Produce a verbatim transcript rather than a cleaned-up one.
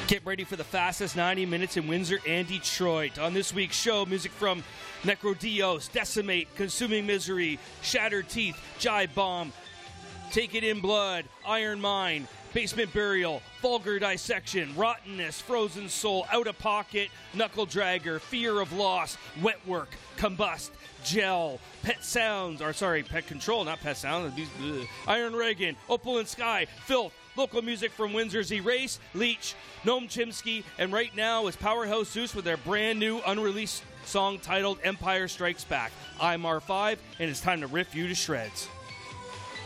Get ready for the fastest ninety minutes in Windsor and Detroit. On this week's show, music from Necrodios, Decimate, Consuming Misery, Shattered Teeth, Jive Bomb, Take It in Blood, Iron Mine, Basement Burial, Vulgar Dissection, Rottenness, Frozen Soul, Out of Pocket, Knuckle Dragger, Fear of Loss, Wetwork, Combust, Gel, Pet Sounds, or sorry, Pet Control, not Pet Sounds, Iron Reagan, Opal and Sky, Filth, local music from Windsor's Erase, Leech, Noam Chomsky, and right now is Powerhouse Zeus with their brand new unreleased song titled Empire Strikes Back. I'm R five, and it's time to riff you to shreds.